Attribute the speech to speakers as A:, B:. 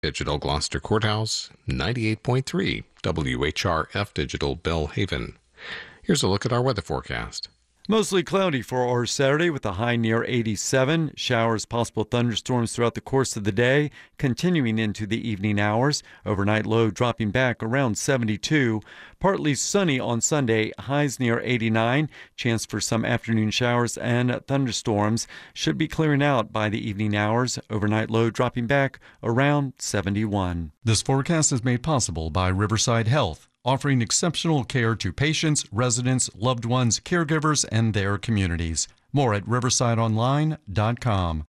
A: Digital Gloucester Courthouse, 98.3 WHRF Digital Bellhaven. Here's a look at our weather forecast.
B: Mostly cloudy for our Saturday with a high near 87. Showers, possible thunderstorms throughout the course of the day, continuing into the evening hours. Overnight low dropping back around 72. Partly sunny on Sunday, highs near 89. Chance for some afternoon showers and thunderstorms. Should be clearing out by the evening hours. Overnight low dropping back around 71.
C: This forecast is made possible by Riverside Health, offering exceptional care to patients, residents, loved ones, caregivers, and their communities. More at riversideonline.com.